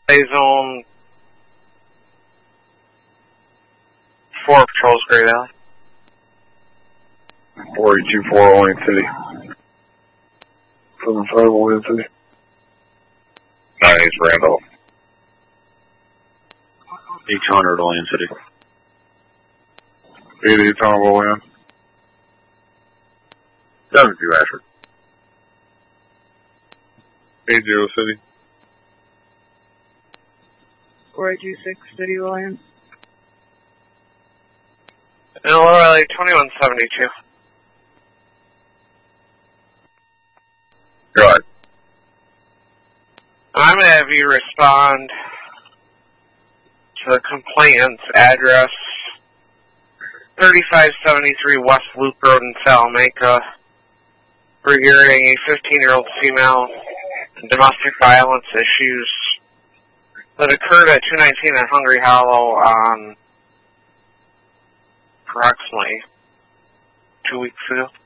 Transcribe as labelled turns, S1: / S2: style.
S1: Zone 4 patrols, Great Valley.
S2: 4824 Olean City. 75 Olean City.
S3: 98 Randolph.
S4: 800 Olean City.
S2: 88 Tom Olean.
S3: 72 Ashford.
S2: 80 City.
S5: 4826 City Olean.
S1: And Lower Valley 2172.
S3: Go ahead.
S1: I'm going to have you respond to the complainant's address, 3573 West Loop Road in Salamanca, regarding a 15-year-old female and domestic violence issues that occurred at 219 in Hungry Hollow on approximately 2 weeks ago.